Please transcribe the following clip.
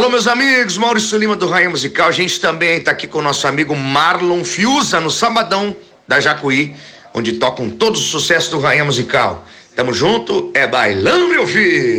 Alô, meus amigos, Maurício Lima do Rainha Musical. A gente também está aqui com o nosso amigo Marlon Fiuza no Sabadão da Jacuí, onde tocam todos os sucessos do Rainha Musical. Tamo junto, é bailão, meu filho!